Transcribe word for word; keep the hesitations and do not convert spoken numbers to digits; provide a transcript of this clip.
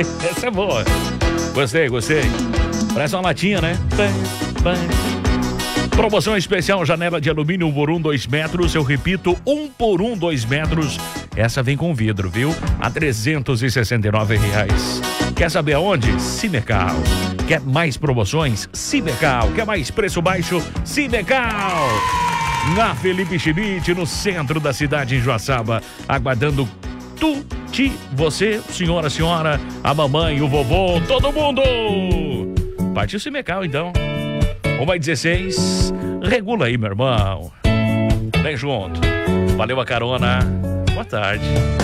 Essa é boa. Gostei, gostei. Parece uma latinha, né? Promoção especial, janela de alumínio um por um, dois metros. Eu repito, um por um, dois metros. Essa vem com vidro, viu? A trezentos e sessenta e nove reais. Quer saber aonde? Cimecal. Quer mais promoções? Cimecal. Quer mais preço baixo? Cimecal. Na Felipe Schmidt, no centro da cidade, em Joaçaba, aguardando tu, ti, você, senhora, senhora, a mamãe, o vovô, todo mundo. Partiu Cimecal, então. uma e dezesseis. Regula aí, meu irmão. Vem junto. Valeu a carona. Boa tarde.